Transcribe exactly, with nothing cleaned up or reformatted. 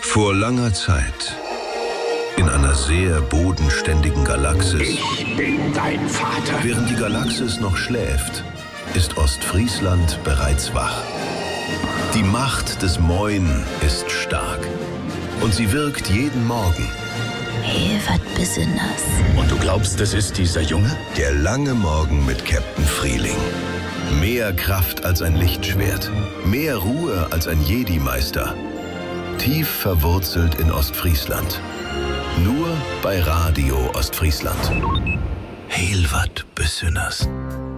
Vor langer Zeit, in einer sehr bodenständigen Galaxis, Ich bin dein Vater. während die Galaxis noch schläft, ist Ostfriesland bereits wach. Die Macht des Moin ist stark und sie wirkt jeden Morgen. Hilvert Besünners. Und du glaubst, es ist dieser Junge? Der lange Morgen mit Captain Frieling. Mehr Kraft als ein Lichtschwert, mehr Ruhe als ein Jedi-Meister. Tief verwurzelt in Ostfriesland. Nur bei Radio Ostfriesland. Hilvert Besünners.